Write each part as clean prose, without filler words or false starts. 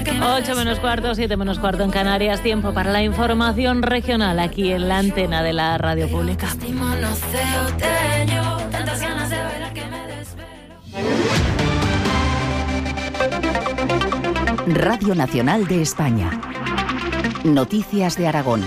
8 menos cuarto, 7 menos cuarto en Canarias. Tiempo para la información regional aquí en la antena de la radio pública. Radio Nacional de España. Noticias de Aragón.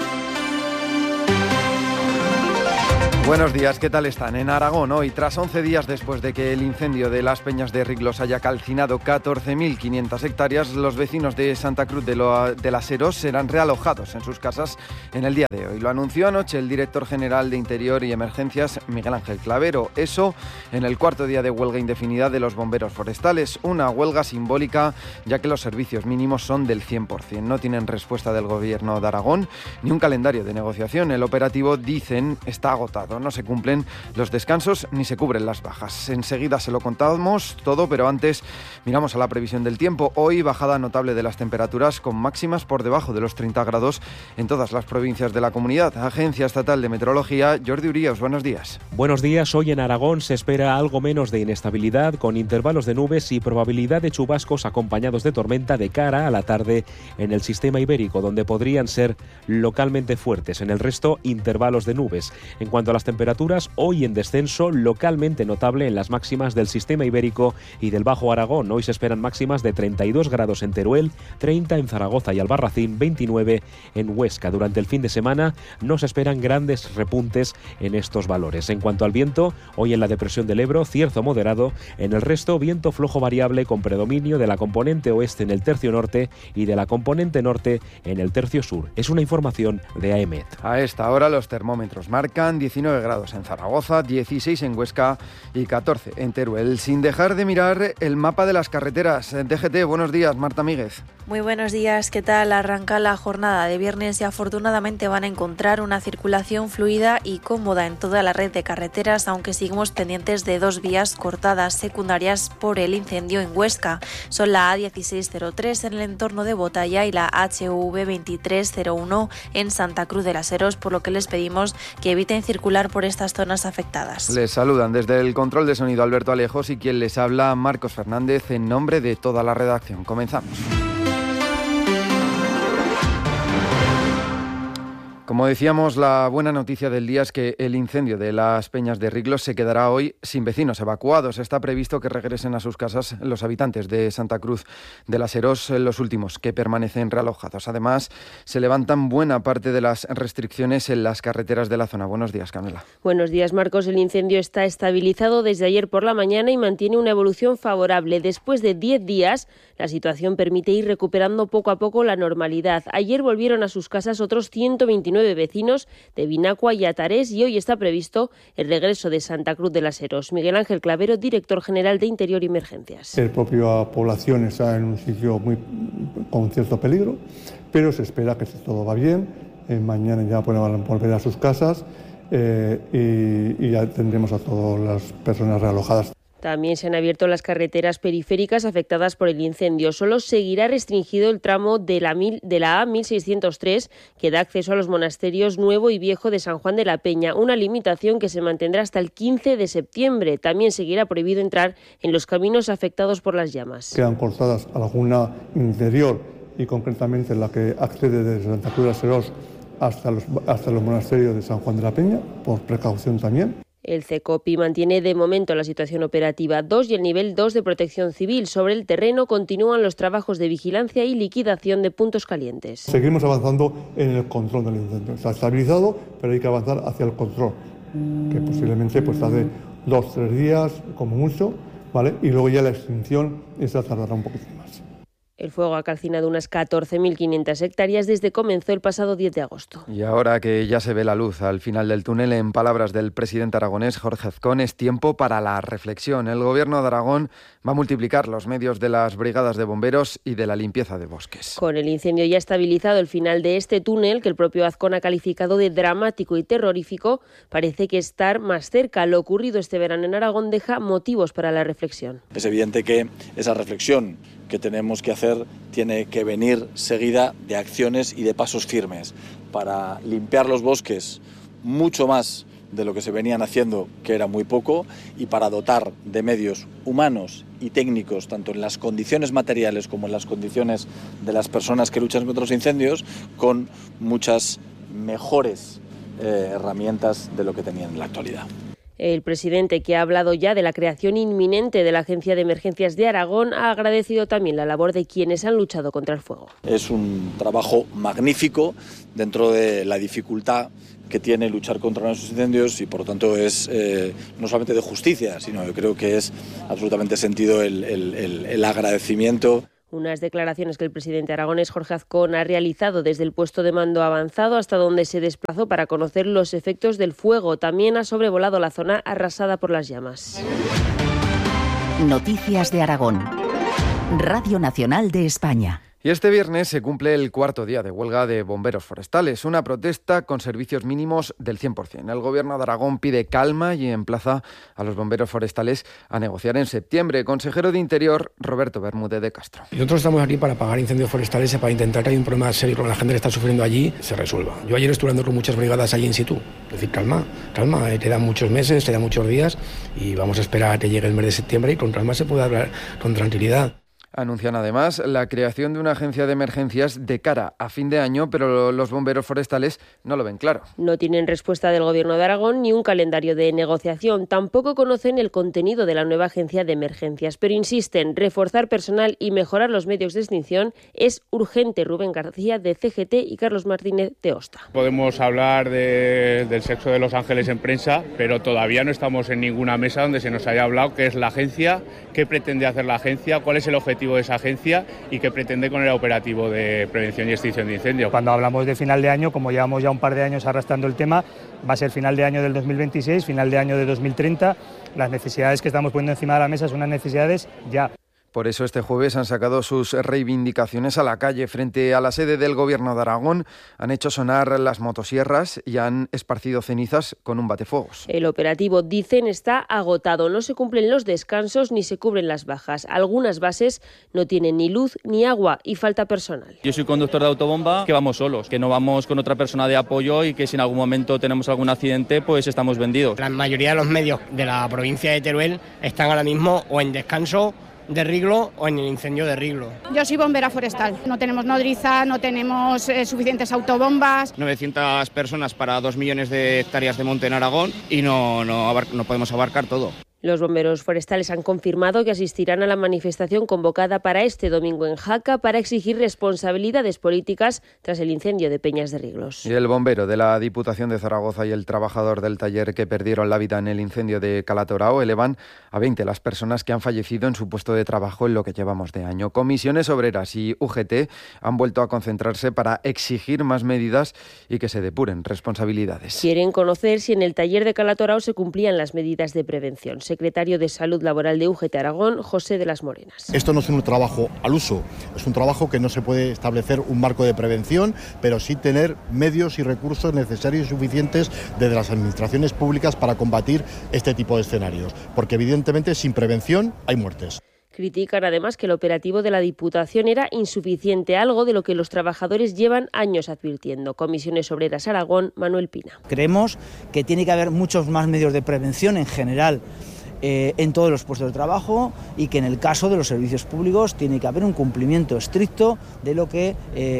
Buenos días, ¿qué tal están? En Aragón hoy, tras 11 días después de que el incendio de las Peñas de Riglos haya calcinado 14.500 hectáreas, los vecinos de Santa Cruz de las Heros serán realojados en sus casas en el día de hoy. Lo anunció anoche el director general de Interior y Emergencias, Miguel Ángel Clavero. Eso en el cuarto día de huelga indefinida de los bomberos forestales. Una huelga simbólica, ya que los servicios mínimos son del 100%. No tienen respuesta del Gobierno de Aragón ni un calendario de negociación. El operativo, dicen, está agotado. No se cumplen los descansos ni se cubren las bajas. Enseguida se lo contamos todo, pero antes miramos a la previsión del tiempo. Hoy bajada notable de las temperaturas con máximas por debajo de los 30 grados en todas las provincias de la comunidad. Agencia Estatal de Meteorología, Jordi Urías, buenos días. Buenos días. Hoy en Aragón se espera algo menos de inestabilidad, con intervalos de nubes y probabilidad de chubascos acompañados de tormenta de cara a la tarde en el sistema ibérico, donde podrían ser localmente fuertes. En el resto, intervalos de nubes. En cuanto a las temperaturas, hoy en descenso localmente notable en las máximas del sistema ibérico y del Bajo Aragón. Hoy se esperan máximas de 32 grados en Teruel, 30 en Zaragoza y Albarracín, 29 en Huesca. Durante el fin de semana no se esperan grandes repuntes en estos valores. En cuanto al viento, hoy en la depresión del Ebro, cierzo moderado. En el resto, viento flojo variable con predominio de la componente oeste en el tercio norte y de la componente norte en el tercio sur. Es una información de AEMET. A esta hora los termómetros marcan 19 grados en Zaragoza, 16 en Huesca y 14 en Teruel. Sin dejar de mirar el mapa de las carreteras. DGT, buenos días, Marta Míguez. Muy buenos días, ¿qué tal? Arranca la jornada de viernes y afortunadamente van a encontrar una circulación fluida y cómoda en toda la red de carreteras, aunque seguimos pendientes de dos vías cortadas secundarias por el incendio en Huesca. Son la A1603 en el entorno de Botalla y la HV 2301 en Santa Cruz de las Heros, por lo que les pedimos que eviten circular por estas zonas afectadas. Les saludan desde el control de sonido Alberto Alejos y quien les habla, Marcos Fernández, en nombre de toda la redacción. Comenzamos. Como decíamos, la buena noticia del día es que el incendio de las Peñas de Riglos se quedará hoy sin vecinos evacuados. Está previsto que regresen a sus casas los habitantes de Santa Cruz de las Heros, los últimos que permanecen realojados. Además, se levantan buena parte de las restricciones en las carreteras de la zona. Buenos días, Camila. Buenos días, Marcos. El incendio está estabilizado desde ayer por la mañana y mantiene una evolución favorable. Después de 10 días, la situación permite ir recuperando poco a poco la normalidad. Ayer volvieron a sus casas otros 129 vecinos de Vinacua y Atarés y hoy está previsto el regreso de Santa Cruz de las Heros. Miguel Ángel Clavero, director general de Interior y Emergencias. La propia población está en un sitio con cierto peligro, pero se espera que si todo va bien, mañana ya puedan volver a sus casas y ya tendremos a todas las personas realojadas. También se han abierto las carreteras periféricas afectadas por el incendio. Solo seguirá restringido el tramo de la A1603, que da acceso a los monasterios Nuevo y Viejo de San Juan de la Peña, una limitación que se mantendrá hasta el 15 de septiembre. También seguirá prohibido entrar en los caminos afectados por las llamas. Quedan cortadas alguna interior y concretamente la que accede desde Santa Cruz de las Heros hasta los monasterios de San Juan de la Peña, por precaución también. El CECOPI mantiene de momento la situación operativa 2 y el nivel 2 de protección civil. Sobre el terreno continúan los trabajos de vigilancia y liquidación de puntos calientes. Seguimos avanzando en el control del incendio. Está estabilizado, pero hay que avanzar hacia el control, que posiblemente tarde 2-3 días como mucho, ¿vale? Y luego ya la extinción, esa tardará un poquito más. El fuego ha calcinado unas 14.500 hectáreas desde que comenzó el pasado 10 de agosto. Y ahora que ya se ve la luz al final del túnel, en palabras del presidente aragonés, Jorge Azcón, es tiempo para la reflexión. El Gobierno de Aragón va a multiplicar los medios de las brigadas de bomberos y de la limpieza de bosques. Con el incendio ya estabilizado, el final de este túnel, que el propio Azcón ha calificado de dramático y terrorífico, parece que estar más cerca. Lo ocurrido este verano en Aragón deja motivos para la reflexión. Es evidente que esa reflexión que tenemos que hacer tiene que venir seguida de acciones y de pasos firmes para limpiar los bosques mucho más de lo que se venían haciendo, que era muy poco, y para dotar de medios humanos y técnicos, tanto en las condiciones materiales como en las condiciones de las personas que luchan contra los incendios, con muchas mejores herramientas de lo que tenían en la actualidad. El presidente, que ha hablado ya de la creación inminente de la Agencia de Emergencias de Aragón, ha agradecido también la labor de quienes han luchado contra el fuego. Es un trabajo magnífico dentro de la dificultad que tiene luchar contra nuestros incendios y por lo tanto es no solamente de justicia, sino yo creo que es absolutamente sentido el agradecimiento. Unas declaraciones que el presidente aragonés Jorge Azcón ha realizado desde el puesto de mando avanzado hasta donde se desplazó para conocer los efectos del fuego. También ha sobrevolado la zona arrasada por las llamas. Noticias de Aragón. Radio Nacional de España. Y este viernes se cumple el cuarto día de huelga de bomberos forestales, una protesta con servicios mínimos del 100%. El Gobierno de Aragón pide calma y emplaza a los bomberos forestales a negociar en septiembre. Consejero de Interior, Roberto Bermúdez de Castro. Nosotros estamos aquí para apagar incendios forestales y para intentar que hay un problema serio con la gente que está sufriendo allí, se resuelva. Yo ayer estuve hablando con muchas brigadas allí in situ. Es decir, calma, quedan muchos meses, quedan muchos días y vamos a esperar a que llegue el mes de septiembre y con calma se puede hablar con tranquilidad. Anuncian además la creación de una agencia de emergencias de cara a fin de año, pero los bomberos forestales no lo ven claro. No tienen respuesta del Gobierno de Aragón ni un calendario de negociación. Tampoco conocen el contenido de la nueva agencia de emergencias, pero insisten, reforzar personal y mejorar los medios de extinción es urgente. Rubén García de CGT y Carlos Martínez de Osta. Podemos hablar del sexo de los ángeles en prensa, pero todavía no estamos en ninguna mesa donde se nos haya hablado qué es la agencia, qué pretende hacer la agencia, cuál es el objetivo de esa agencia y qué pretende con el operativo de prevención y extinción de incendios. Cuando hablamos de final de año, como llevamos ya un par de años arrastrando el tema, va a ser final de año del 2026, final de año de 2030. Las necesidades que estamos poniendo encima de la mesa son unas necesidades ya. Por eso este jueves han sacado sus reivindicaciones a la calle. Frente a la sede del Gobierno de Aragón han hecho sonar las motosierras y han esparcido cenizas con un batefuegos. El operativo, dicen, está agotado. No se cumplen los descansos ni se cubren las bajas. Algunas bases no tienen ni luz ni agua y falta personal. Yo soy conductor de autobomba, que vamos solos, que no vamos con otra persona de apoyo y que si en algún momento tenemos algún accidente, pues estamos vendidos. La mayoría de los medios de la provincia de Teruel están ahora mismo o en descanso de Riglo o en el incendio de Riglo. Yo soy bombera forestal. No tenemos nodriza, no tenemos suficientes autobombas. 900 personas para 2 millones de hectáreas de monte en Aragón y no podemos abarcar todo. Los bomberos forestales han confirmado que asistirán a la manifestación convocada para este domingo en Jaca para exigir responsabilidades políticas tras el incendio de Peñas de Riglos. Y el bombero de la Diputación de Zaragoza y el trabajador del taller que perdieron la vida en el incendio de Calatorao elevan a 20 las personas que han fallecido en su puesto de trabajo en lo que llevamos de año. Comisiones Obreras y UGT han vuelto a concentrarse para exigir más medidas y que se depuren responsabilidades. Quieren conocer si en el taller de Calatorao se cumplían las medidas de prevención. Secretario de Salud Laboral de UGT Aragón, José de las Morenas. Esto no es un trabajo al uso, es un trabajo que no se puede establecer un marco de prevención, pero sí tener medios y recursos necesarios y suficientes desde las administraciones públicas para combatir este tipo de escenarios, porque evidentemente sin prevención hay muertes. Critican además que el operativo de la Diputación era insuficiente, algo de lo que los trabajadores llevan años advirtiendo. Comisiones Obreras Aragón, Manuel Pina. Creemos que tiene que haber muchos más medios de prevención en general en todos los puestos de trabajo y que en el caso de los servicios públicos tiene que haber un cumplimiento estricto de lo que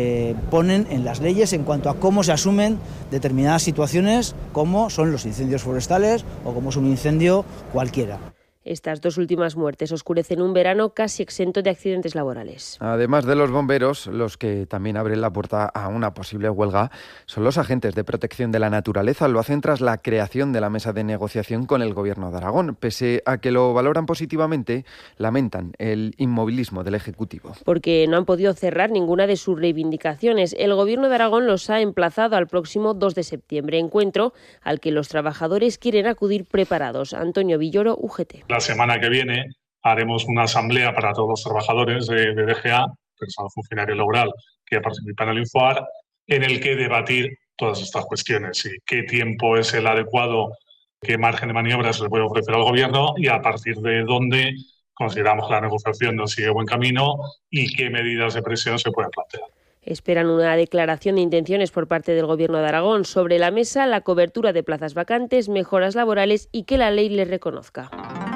ponen en las leyes en cuanto a cómo se asumen determinadas situaciones como son los incendios forestales o como es un incendio cualquiera. Estas dos últimas muertes oscurecen un verano casi exento de accidentes laborales. Además de los bomberos, los que también abren la puerta a una posible huelga son los agentes de protección de la naturaleza. Lo hacen tras la creación de la mesa de negociación con el Gobierno de Aragón. Pese a que lo valoran positivamente, lamentan el inmovilismo del Ejecutivo. Porque no han podido cerrar ninguna de sus reivindicaciones. El Gobierno de Aragón los ha emplazado al próximo 2 de septiembre, encuentro al que los trabajadores quieren acudir preparados. Antonio Villoro, UGT. La semana que viene haremos una asamblea para todos los trabajadores de DGA, personal funcionario laboral que participan en el Infoar, en el que debatir todas estas cuestiones y qué tiempo es el adecuado, qué margen de maniobra se le puede ofrecer al Gobierno y a partir de dónde consideramos que la negociación no sigue buen camino y qué medidas de presión se pueden plantear. Esperan una declaración de intenciones por parte del Gobierno de Aragón. Sobre la mesa, la cobertura de plazas vacantes, mejoras laborales y que la ley les reconozca.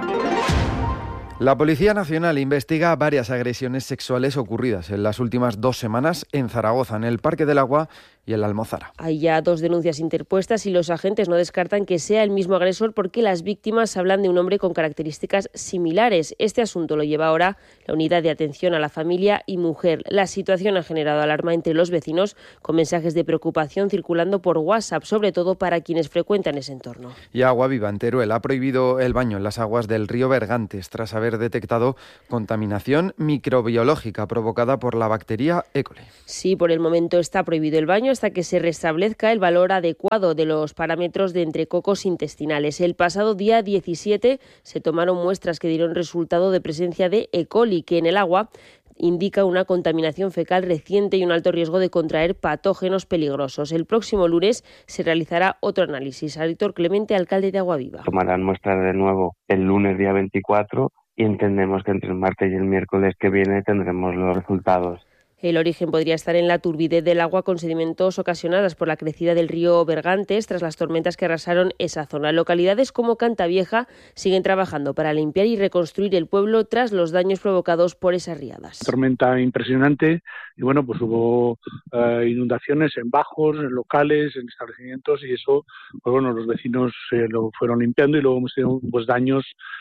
La Policía Nacional investiga varias agresiones sexuales ocurridas en las últimas 2 semanas en Zaragoza, en el Parque del Agua y en la Almozara. Hay ya 2 denuncias interpuestas y los agentes no descartan que sea el mismo agresor porque las víctimas hablan de un hombre con características similares. Este asunto lo lleva ahora la Unidad de Atención a la Familia y Mujer. La situación ha generado alarma entre los vecinos, con mensajes de preocupación circulando por WhatsApp, sobre todo para quienes frecuentan ese entorno. Y Agua Viva en Teruel ha prohibido el baño en las aguas del río Bergantes tras haber detectado contaminación microbiológica provocada por la bacteria E. coli. Sí, por el momento está prohibido el baño hasta que se restablezca el valor adecuado de los parámetros de entrecocos intestinales. El pasado día 17 se tomaron muestras que dieron resultado de presencia de E. coli, que en el agua indica una contaminación fecal reciente y un alto riesgo de contraer patógenos peligrosos. El próximo lunes se realizará otro análisis. Aitor Clemente, alcalde de Agua Viva. Tomarán muestras de nuevo el lunes día 24 y entendemos que entre el martes y el miércoles que viene tendremos los resultados. El origen podría estar en la turbidez del agua con sedimentos ocasionadas por la crecida del río Bergantes tras las tormentas que arrasaron esa zona. Localidades como Cantavieja siguen trabajando para limpiar y reconstruir el pueblo tras los daños provocados por esas riadas. Tormenta impresionante y bueno, pues hubo inundaciones en bajos, en locales, en establecimientos y eso, pues bueno, los vecinos lo fueron limpiando y luego hemos tenido pues daños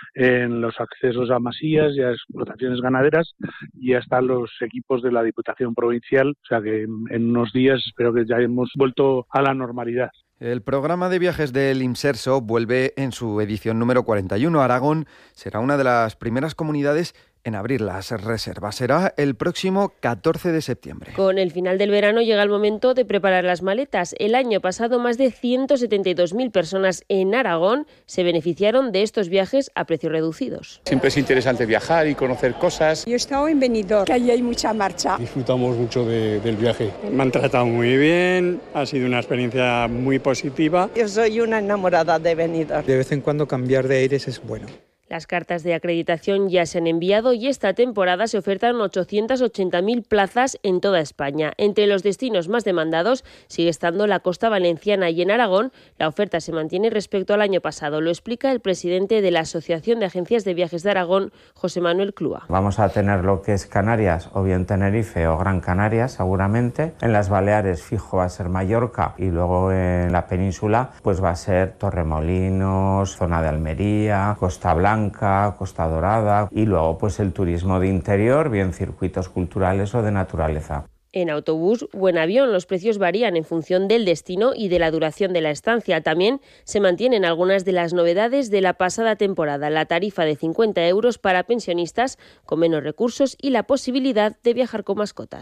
en los accesos a masías y a explotaciones ganaderas y hasta los equipos de la Diputación Provincial, o sea que en unos días espero que ya hemos vuelto a la normalidad. El programa de viajes del Imserso vuelve en su edición número 41. Aragón será una de las primeras comunidades en abrir las reservas. Será el próximo 14 de septiembre. Con el final del verano llega el momento de preparar las maletas. El año pasado más de 172.000 personas en Aragón se beneficiaron de estos viajes a precios reducidos. Siempre es interesante viajar y conocer cosas. Yo he estado en Benidorm, que allí hay mucha marcha. Disfrutamos mucho del viaje. Me han tratado muy bien, ha sido una experiencia muy positiva. Yo soy una enamorada de Benidorm. De vez en cuando cambiar de aires es bueno. Las cartas de acreditación ya se han enviado y esta temporada se ofertan 880.000 plazas en toda España. Entre los destinos más demandados sigue estando la costa valenciana y en Aragón la oferta se mantiene respecto al año pasado. Lo explica el presidente de la Asociación de Agencias de Viajes de Aragón, José Manuel Clua. Vamos a tener lo que es Canarias, o bien Tenerife o Gran Canaria seguramente. En las Baleares fijo va a ser Mallorca y luego en la península pues va a ser Torremolinos, zona de Almería, Costa Blanca, Costa Dorada y luego pues el turismo de interior, bien circuitos culturales o de naturaleza. En autobús o en avión los precios varían en función del destino y de la duración de la estancia. También se mantienen algunas de las novedades de la pasada temporada, la tarifa de 50 euros para pensionistas con menos recursos y la posibilidad de viajar con mascotas.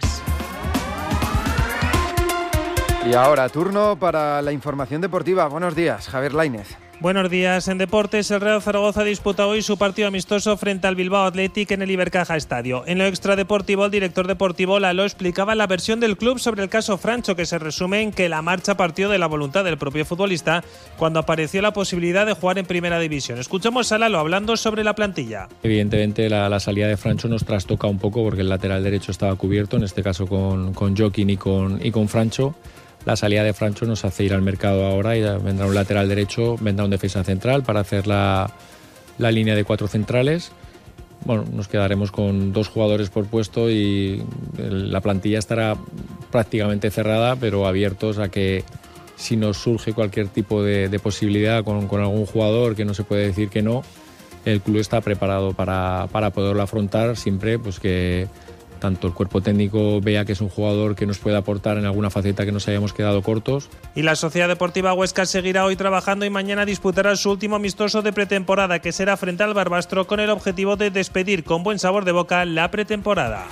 Y ahora turno para la información deportiva. Buenos días, Javier Lainez. Buenos días. En deportes, el Real Zaragoza disputa hoy su partido amistoso frente al Bilbao Athletic en el Ibercaja Estadio. En lo extradeportivo, el director deportivo Lalo explicaba en la versión del club sobre el caso Francho, que se resume en que la marcha partió de la voluntad del propio futbolista cuando apareció la posibilidad de jugar en Primera División. Escuchamos a Lalo hablando sobre la plantilla. Evidentemente la salida de Francho nos trastoca un poco porque el lateral derecho estaba cubierto, en este caso con Joaquín y con Francho. La salida de Francho nos hace ir al mercado ahora y vendrá un lateral derecho, vendrá un defensa central para hacer la línea de 4 centrales. Bueno, nos quedaremos con 2 jugadores por puesto y la plantilla estará prácticamente cerrada, pero abiertos a que si nos surge cualquier tipo de posibilidad con algún jugador que no se puede decir que no, el club está preparado para poderlo afrontar siempre pues que tanto el cuerpo técnico vea que es un jugador que nos puede aportar en alguna faceta que nos hayamos quedado cortos. Y la Sociedad Deportiva Huesca seguirá hoy trabajando y mañana disputará su último amistoso de pretemporada, que será frente al Barbastro, con el objetivo de despedir con buen sabor de boca la pretemporada.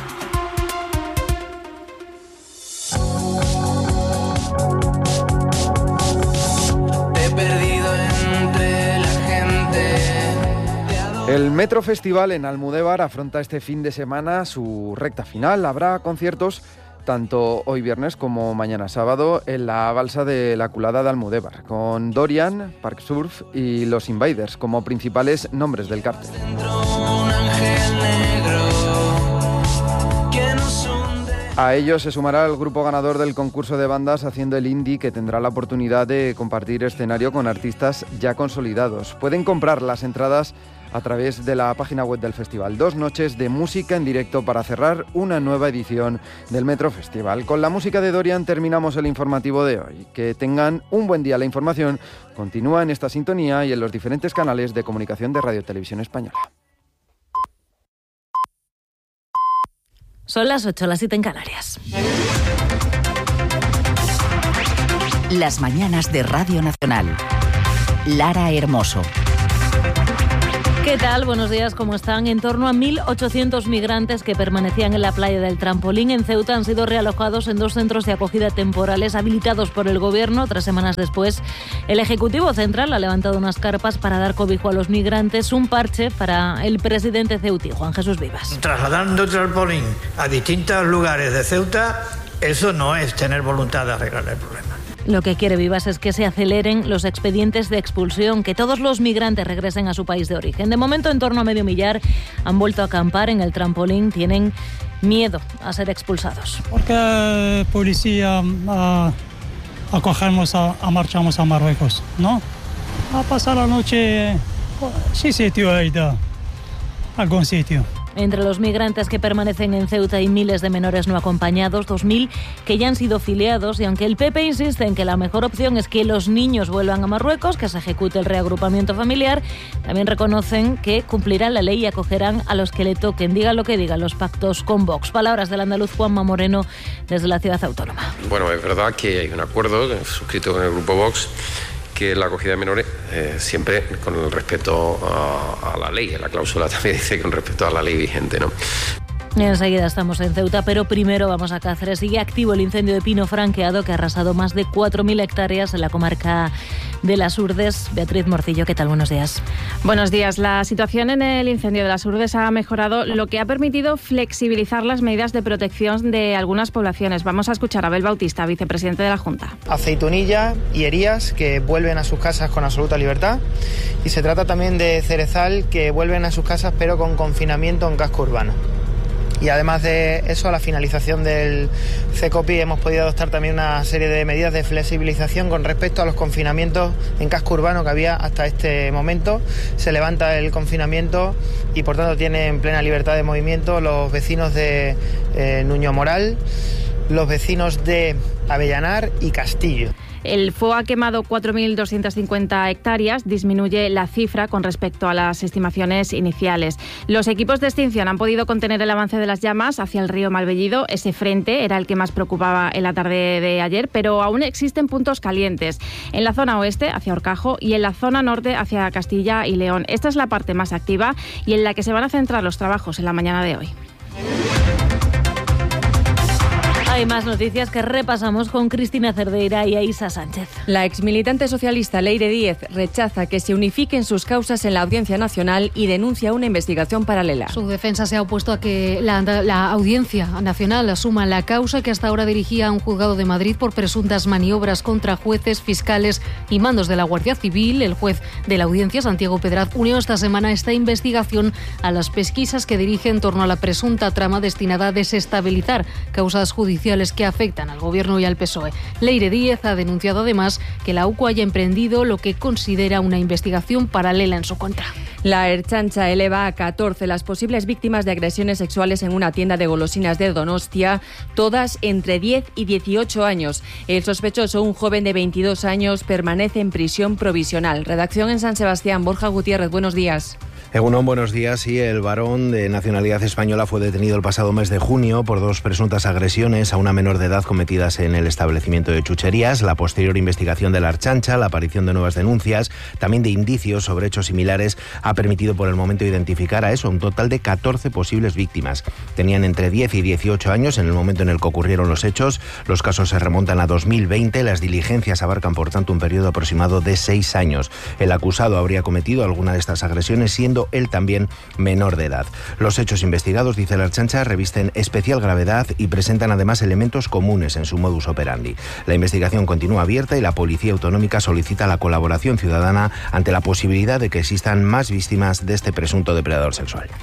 El Metro Festival en Almudévar afronta este fin de semana su recta final. Habrá conciertos tanto hoy viernes como mañana sábado en la balsa de la Culada de Almudévar, con Dorian, Park Surf y los Invaders como principales nombres del cartel. A ello se sumará el grupo ganador del concurso de bandas Haciendo el Indie, que tendrá la oportunidad de compartir escenario con artistas ya consolidados. Pueden comprar las entradas a través de la página web del festival. 2 noches de música en directo para cerrar una nueva edición del Metro Festival. Con la música de Dorian terminamos el informativo de hoy. Que tengan un buen día. La información continúa en esta sintonía y en los diferentes canales de comunicación de Radio Televisión Española. Son las 8, las 7 en Canarias. Las mañanas de Radio Nacional. Lara Hermoso. ¿Qué tal? Buenos días, ¿cómo están? En torno a 1.800 migrantes que permanecían en la playa del Trampolín en Ceuta han sido realojados en 2 centros de acogida temporales habilitados por el Gobierno. 3 semanas después, el Ejecutivo Central ha levantado unas carpas para dar cobijo a los migrantes, un parche para el presidente ceutí, Juan Jesús Vivas. Trasladando el Trampolín a distintos lugares de Ceuta, eso no es tener voluntad de arreglar el problema. Lo que quiere Vivas es que se aceleren los expedientes de expulsión, que todos los migrantes regresen a su país de origen. De momento, en torno a medio millar han vuelto a acampar en el Trampolín. Tienen miedo a ser expulsados. Porque la policía marchamos a Marruecos, ¿no? A pasar la noche, sí sitio ahí da, algún sitio. Entre los migrantes que permanecen en Ceuta hay miles de menores no acompañados, 2.000 que ya han sido filiados, y aunque el PP insiste en que la mejor opción es que los niños vuelvan a Marruecos, que se ejecute el reagrupamiento familiar, también reconocen que cumplirán la ley y acogerán a los que le toquen, digan lo que digan los pactos con Vox. Palabras del andaluz Juanma Moreno desde la ciudad autónoma. Bueno, es verdad que hay un acuerdo suscrito con el grupo Vox, que la acogida de menores siempre con el respeto a la ley. La cláusula también dice con respeto a la ley vigente, ¿no? Enseguida estamos en Ceuta, pero primero vamos a Cáceres. Sigue activo el incendio de pino franqueado que ha arrasado más de 4.000 hectáreas en la comarca de Las Urdes. Beatriz Morcillo, ¿qué tal? Buenos días. Buenos días. La situación en el incendio de Las Urdes ha mejorado, lo que ha permitido flexibilizar las medidas de protección de algunas poblaciones. Vamos a escuchar a Abel Bautista, vicepresidente de la Junta. Aceitunilla y Herías, que vuelven a sus casas con absoluta libertad. Y se trata también de Cerezal, que vuelven a sus casas pero con confinamiento en casco urbano. Y además de eso, a la finalización del CECOPI hemos podido adoptar también una serie de medidas de flexibilización con respecto a los confinamientos en casco urbano que había hasta este momento. Se levanta el confinamiento y por tanto tienen plena libertad de movimiento los vecinos de Nuño Moral, los vecinos de Avellanar y Castillo. El fuego ha quemado 4.250 hectáreas, disminuye la cifra con respecto a las estimaciones iniciales. Los equipos de extinción han podido contener el avance de las llamas hacia el río Malvellido. Ese frente era el que más preocupaba en la tarde de ayer, pero aún existen puntos calientes en la zona oeste hacia Horcajo y en la zona norte hacia Castilla y León. Esta es la parte más activa y en la que se van a centrar los trabajos en la mañana de hoy. Hay más noticias que repasamos con Cristina Cerdeira y Aisa Sánchez. La exmilitante socialista Leire Díez rechaza que se unifiquen sus causas en la Audiencia Nacional y denuncia una investigación paralela. Su defensa se ha opuesto a que la Audiencia Nacional asuma la causa que hasta ahora dirigía a un juzgado de Madrid por presuntas maniobras contra jueces, fiscales y mandos de la Guardia Civil. El juez de la Audiencia, Santiago Pedraz, unió esta semana esta investigación a las pesquisas que dirige en torno a la presunta trama destinada a desestabilizar causas judiciales que afectan al Gobierno y al PSOE. Leire Díez ha denunciado además que la UCO haya emprendido lo que considera una investigación paralela en su contra. La Ertzaintza eleva a 14 las posibles víctimas de agresiones sexuales en una tienda de golosinas de Donostia, todas entre 10 y 18 años. El sospechoso, un joven de 22 años, permanece en prisión provisional. Redacción en San Sebastián, Borja Gutiérrez, buenos días. Egunon, buenos días. Sí, el varón de nacionalidad española fue detenido el pasado mes de junio por 2 presuntas agresiones a una menor de edad cometidas en el establecimiento de chucherías. La posterior investigación de la Ertzaintza, la aparición de nuevas denuncias, también de indicios sobre hechos similares, ha permitido por el momento identificar a un total de 14 posibles víctimas. Tenían entre 10 y 18 años en el momento en el que ocurrieron los hechos. Los casos se remontan a 2020. Las diligencias abarcan, por tanto, un periodo aproximado de 6 años. El acusado habría cometido alguna de estas agresiones, siendo él también menor de edad. Los hechos investigados, dice la Ertzaintza, revisten especial gravedad y presentan además elementos comunes en su modus operandi. La investigación continúa abierta y la Policía Autonómica solicita la colaboración ciudadana ante la posibilidad de que existan más víctimas de este presunto depredador sexual.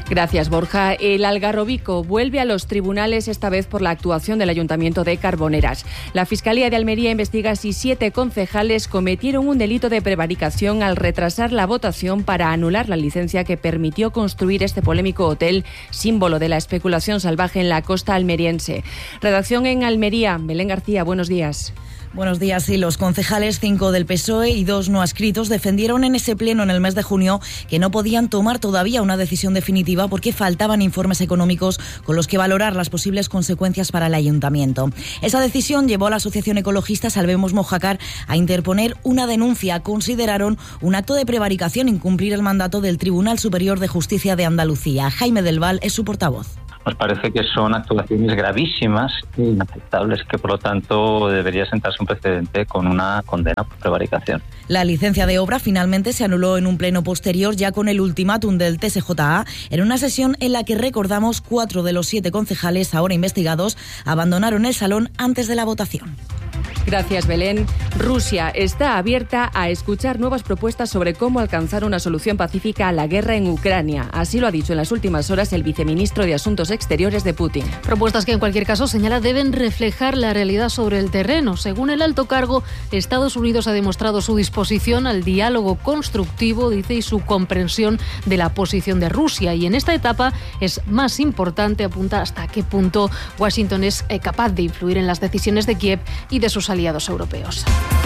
Gracias, Borja. El Algarrobico vuelve a los tribunales, esta vez por la actuación del Ayuntamiento de Carboneras. La Fiscalía de Almería investiga si 7 concejales cometieron un delito de prevaricación al retrasar la votación para anular la licencia que permitió construir este polémico hotel, símbolo de la especulación salvaje en la costa almeriense. Redacción en Almería. Belén García, buenos días. Buenos días. Sí, los concejales, 5 del PSOE y 2 no adscritos, defendieron en ese pleno en el mes de junio que no podían tomar todavía una decisión definitiva porque faltaban informes económicos con los que valorar las posibles consecuencias para el ayuntamiento. Esa decisión llevó a la asociación ecologista Salvemos Mojácar a interponer una denuncia. Consideraron un acto de prevaricación incumplir el mandato del Tribunal Superior de Justicia de Andalucía. Jaime del Val es su portavoz. Nos parece que son actuaciones gravísimas e inaceptables, que por lo tanto debería sentarse un precedente con una condena por prevaricación. La licencia de obra finalmente se anuló en un pleno posterior, ya con el ultimátum del TSJA, en una sesión en la que, recordamos, 4 de los 7 concejales ahora investigados abandonaron el salón antes de la votación. Gracias, Belén. Rusia está abierta a escuchar nuevas propuestas sobre cómo alcanzar una solución pacífica a la guerra en Ucrania. Así lo ha dicho en las últimas horas el viceministro de Asuntos Exteriores de Putin. Propuestas que, en cualquier caso, señala, deben reflejar la realidad sobre el terreno. Según el alto cargo, Estados Unidos ha demostrado su disposición al diálogo constructivo, dice, y su comprensión de la posición de Rusia. Y en esta etapa es más importante apuntar hasta qué punto Washington es capaz de influir en las decisiones de Kiev y de sus aliados europeos.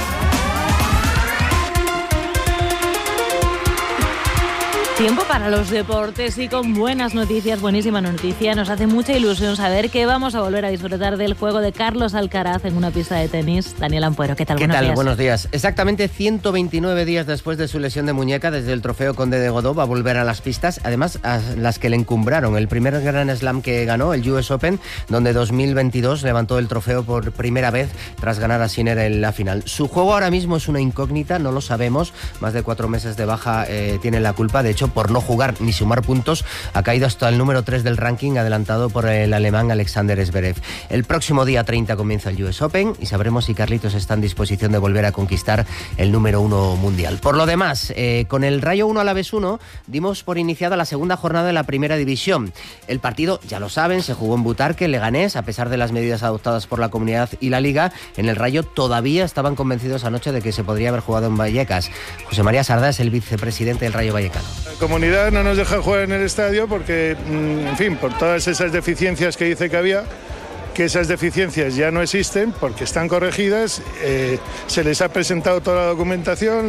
Tiempo para los deportes y con buenas noticias, buenísima noticia. Nos hace mucha ilusión saber que vamos a volver a disfrutar del juego de Carlos Alcaraz en una pista de tenis. Daniel Ampuero, ¿qué tal? ¿Qué tal? Buenos días. Exactamente 129 días después de su lesión de muñeca, desde el Trofeo Conde de Godó va a volver a las pistas, además a las que le encumbraron. El primer Grand Slam que ganó, el US Open, donde 2022 levantó el trofeo por primera vez tras ganar a Sinner en la final. Su juego ahora mismo es una incógnita, no lo sabemos. Más de 4 meses de baja tiene la culpa. De hecho, por no jugar ni sumar puntos, ha caído hasta el número 3 del ranking, adelantado por el alemán Alexander Zverev. El próximo día 30 comienza el US Open y sabremos si Carlitos está en disposición de volver a conquistar el número 1 mundial. Por lo demás, con el Rayo 1 Alavés 1 dimos por iniciada la segunda jornada de la Primera División. El partido, ya lo saben, se jugó en Butarque, Leganés. A pesar de las medidas adoptadas por la comunidad y la Liga, en el Rayo todavía estaban convencidos anoche de que se podría haber jugado en Vallecas. José María Sardá es el vicepresidente del Rayo Vallecano. La comunidad no nos deja jugar en el estadio porque, en fin, por todas esas deficiencias que dice que había, que esas deficiencias ya no existen porque están corregidas. Se les ha presentado toda la documentación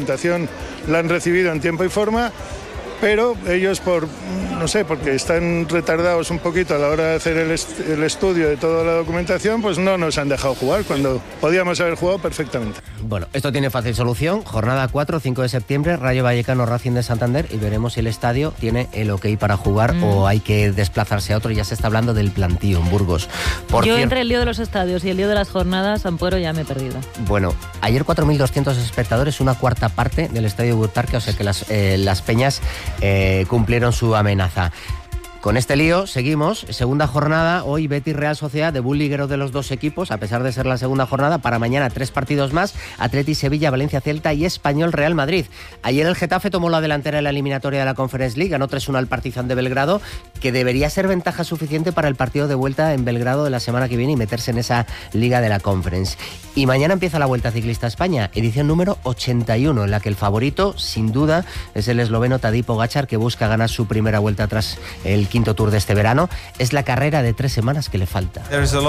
la han recibido en tiempo y forma, pero ellos porque están retardados un poquito a la hora de hacer el estudio de toda la documentación, pues no nos han dejado jugar cuando podíamos haber jugado perfectamente. Bueno, esto tiene fácil solución. Jornada 4, 5 de septiembre, Rayo Vallecano, Racing de Santander, y veremos si el estadio tiene el ok para jugar o hay que desplazarse a otro. Ya se está hablando del plantío en Burgos. Entre el lío de los estadios y el lío de las jornadas, Ampuero, ya me he perdido. Bueno, ayer 4.200 espectadores, una cuarta parte del estadio Butarque, o sea que las peñas cumplieron su amenaza. Con este lío seguimos, segunda jornada, hoy Betis Real Sociedad, debut liguero de los dos equipos, a pesar de ser la segunda jornada. Para mañana 3 partidos más, Atleti Sevilla, Valencia Celta y Español Real Madrid. Ayer el Getafe tomó la delantera en la eliminatoria de la Conference League, ganó 3-1 al Partizan de Belgrado, que debería ser ventaja suficiente para el partido de vuelta en Belgrado de la semana que viene y meterse en esa liga de la Conference. Y mañana empieza la Vuelta Ciclista a España, edición número 81, en la que el favorito, sin duda, es el esloveno Tadej Pogačar, que busca ganar su primera vuelta tras el quinto Tour de este verano. Es la carrera de 3 semanas que le falta.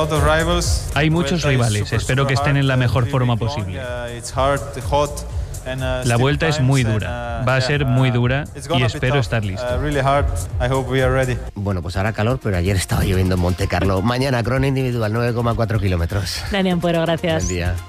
Hay muchos rivales, espero que estén en la mejor forma posible. La vuelta es muy dura, va a ser muy dura y espero estar listo. Bueno, pues hará calor, pero ayer estaba lloviendo en Monte Carlo. Mañana, crono individual, 9,4 kilómetros. Daniel Ampuero, gracias. Buen día.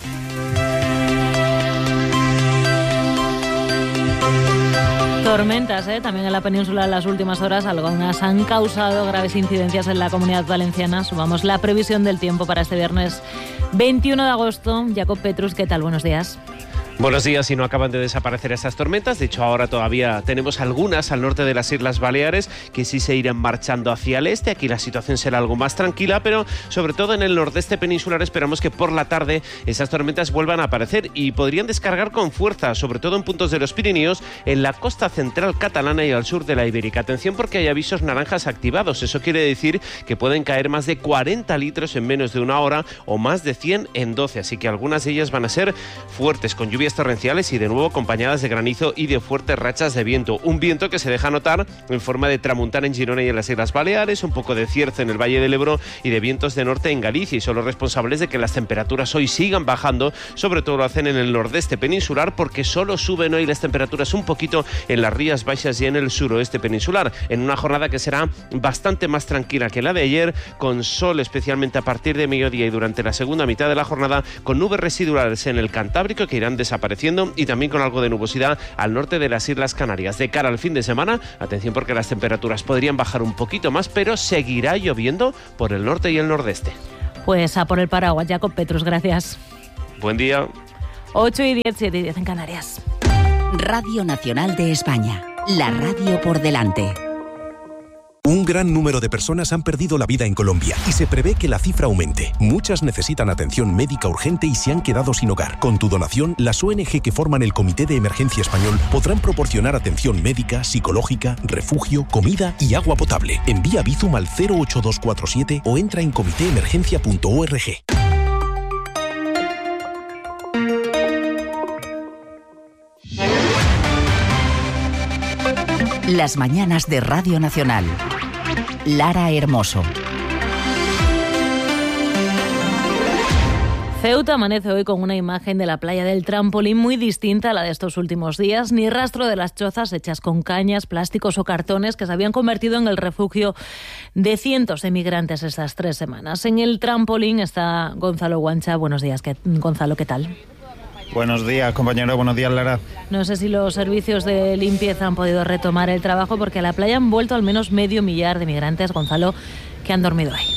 Tormentas, también en la península en las últimas horas. Algunas han causado graves incidencias en la Comunidad Valenciana. Subamos la previsión del tiempo para este viernes 21 de agosto. Jacob Petrus, ¿qué tal? Buenos días. Buenos días. Y no acaban de desaparecer estas tormentas. De hecho, ahora todavía tenemos algunas al norte de las Islas Baleares que sí se irán marchando hacia el este. Aquí la situación será algo más tranquila, pero sobre todo en el nordeste peninsular esperamos que por la tarde esas tormentas vuelvan a aparecer y podrían descargar con fuerza, sobre todo en puntos de los Pirineos, en la costa central catalana y al sur de la Ibérica. Atención, porque hay avisos naranjas activados. Eso quiere decir que pueden caer más de 40 litros en menos de una hora o más de 100 en 12. Así que algunas de ellas van a ser fuertes, con lluvias torrenciales y de nuevo acompañadas de granizo y de fuertes rachas de viento. Un viento que se deja notar en forma de tramontana en Girona y en las Islas Baleares, un poco de cierzo en el Valle del Ebro y de vientos de norte en Galicia, y son los responsables de que las temperaturas hoy sigan bajando. Sobre todo lo hacen en el nordeste peninsular, porque solo suben hoy las temperaturas un poquito en las Rías Baixas y en el suroeste peninsular, en una jornada que será bastante más tranquila que la de ayer, con sol especialmente a partir de mediodía y durante la segunda mitad de la jornada, con nubes residuales en el Cantábrico que irán desapareciendo y también con algo de nubosidad al norte de las Islas Canarias. De cara al fin de semana, atención, porque las temperaturas podrían bajar un poquito más, pero seguirá lloviendo por el norte y el nordeste. Pues a por el paraguas, Jacob Petrus, gracias. Buen día. 8:10, 7:10 en Canarias. Radio Nacional de España, la radio por delante. Un gran número de personas han perdido la vida en Colombia y se prevé que la cifra aumente. Muchas necesitan atención médica urgente y se han quedado sin hogar. Con tu donación, las ONG que forman el Comité de Emergencia Español podrán proporcionar atención médica, psicológica, refugio, comida y agua potable. Envía Bizum al 08247 o entra en comitéemergencia.org. Las mañanas de Radio Nacional. Lara Hermoso. Ceuta amanece hoy con una imagen de la playa del Trampolín muy distinta a la de estos últimos días. Ni rastro de las chozas hechas con cañas, plásticos o cartones que se habían convertido en el refugio de cientos de migrantes estas 3 semanas. En el Trampolín está Gonzalo Guancha. Buenos días, Gonzalo, ¿qué tal? Buenos días, compañero. Buenos días, Lara. No sé si los servicios de limpieza han podido retomar el trabajo, porque a la playa han vuelto al menos 500.000 de migrantes, Gonzalo, que han dormido ahí.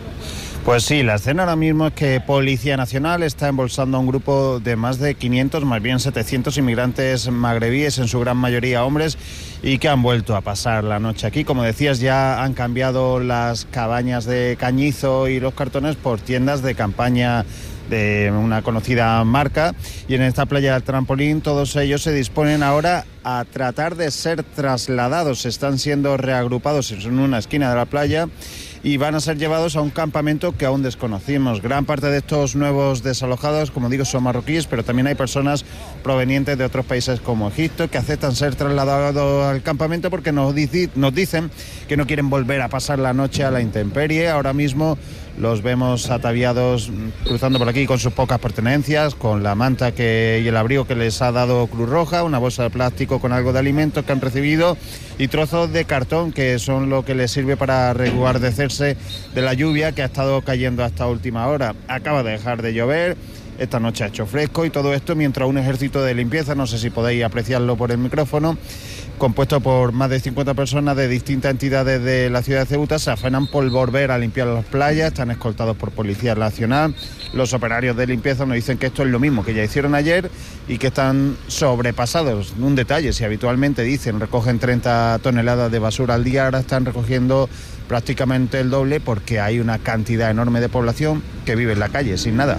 Pues sí, la escena ahora mismo es que Policía Nacional está embolsando a un grupo de más de 500, más bien 700 inmigrantes magrebíes, en su gran mayoría hombres, y que han vuelto a pasar la noche aquí. Como decías, ya han cambiado las cabañas de cañizo y los cartones por tiendas de campaña de una conocida marca, y en esta playa del Trampolín todos ellos se disponen ahora a tratar de ser trasladados. Están siendo reagrupados en una esquina de la playa y van a ser llevados a un campamento que aún desconocemos. Gran parte de estos nuevos desalojados, como digo, son marroquíes, pero también hay personas provenientes de otros países como Egipto que aceptan ser trasladados al campamento porque nos dicen que no quieren volver a pasar la noche a la intemperie. Ahora mismo los vemos ataviados cruzando por aquí con sus pocas pertenencias, con la manta y el abrigo que les ha dado Cruz Roja, una bolsa de plástico con algo de alimentos que han recibido y trozos de cartón que son lo que les sirve para resguardecerse de la lluvia que ha estado cayendo hasta última hora. Acaba de dejar de llover, esta noche ha hecho fresco, y todo esto mientras un ejército de limpieza, no sé si podéis apreciarlo por el micrófono, compuesto por más de 50 personas de distintas entidades de la ciudad de Ceuta, se afanan por volver a limpiar las playas. Están escoltados por Policía Nacional. Los operarios de limpieza nos dicen que esto es lo mismo que ya hicieron ayer y que están sobrepasados. Un detalle, si habitualmente dicen recogen 30 toneladas de basura al día, ahora están recogiendo prácticamente el doble, porque hay una cantidad enorme de población que vive en la calle sin nada.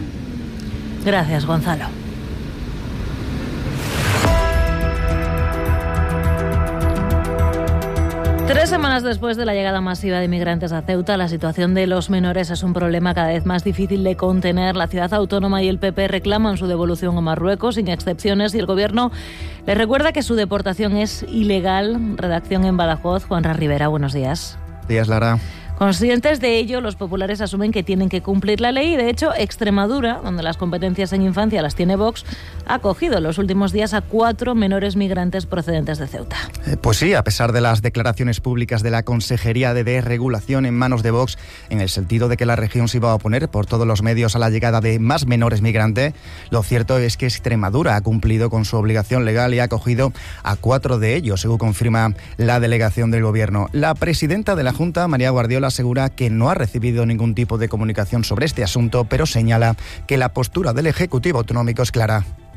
Gracias, Gonzalo. Tres semanas después de la llegada masiva de migrantes a Ceuta, la situación de los menores es un problema cada vez más difícil de contener. La ciudad autónoma y el PP reclaman su devolución a Marruecos sin excepciones, y el gobierno les recuerda que su deportación es ilegal. Redacción en Badajoz, Juanra Rivera, buenos días. Buenos días, Lara. Conscientes de ello, los populares asumen que tienen que cumplir la ley, y de hecho Extremadura, donde las competencias en infancia las tiene Vox, ha acogido en los últimos días a 4 menores migrantes procedentes de Ceuta. Pues sí, a pesar de las declaraciones públicas de la Consejería de Desregulación en manos de Vox, en el sentido de que la región se iba a oponer por todos los medios a la llegada de más menores migrantes, lo cierto es que Extremadura ha cumplido con su obligación legal y ha acogido a 4 de ellos, según confirma la delegación del Gobierno. La presidenta de la Junta, María Guardiola, asegura que no ha recibido ningún tipo de comunicación sobre este asunto, pero señala que la postura del Ejecutivo autonómico es clara.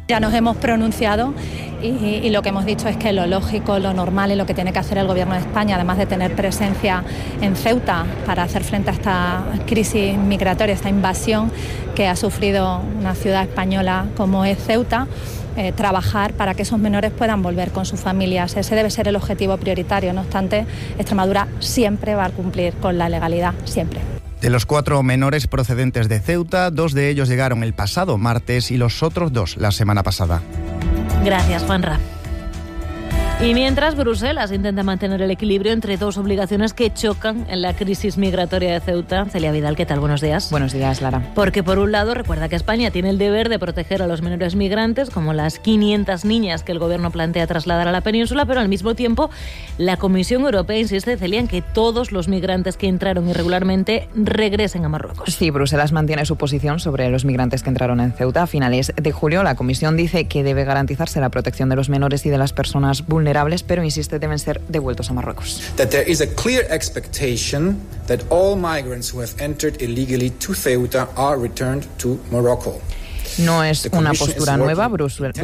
Ya nos hemos pronunciado y lo que hemos dicho es que lo lógico, lo normal y lo que tiene que hacer el Gobierno de España, además de tener presencia en Ceuta para hacer frente a esta crisis migratoria, esta invasión que ha sufrido una ciudad española como es Ceuta, trabajar para que esos menores puedan volver con sus familias. Ese debe ser el objetivo prioritario. No obstante, Extremadura siempre va a cumplir con la legalidad, siempre. De los 4 menores procedentes de Ceuta, 2 de ellos llegaron el pasado martes y los otros 2 la semana pasada. Gracias, Juanra. Y mientras Bruselas intenta mantener el equilibrio entre 2 obligaciones que chocan en la crisis migratoria de Ceuta. Celia Vidal, ¿qué tal? Buenos días. Buenos días, Lara. Porque por un lado, recuerda que España tiene el deber de proteger a los menores migrantes, como las 500 niñas que el Gobierno plantea trasladar a la península, pero al mismo tiempo la Comisión Europea insiste, Celia, en que todos los migrantes que entraron irregularmente regresen a Marruecos. Sí, Bruselas mantiene su posición sobre los migrantes que entraron en Ceuta. A finales de julio, la Comisión dice que debe garantizarse la protección de los menores y de las personas vulnerables, pero insiste deben ser devueltos a Marruecos. That there is a clear expectation that all migrants who have entered illegally to Ceuta are returned to Morocco. No es una postura nueva. Bruselas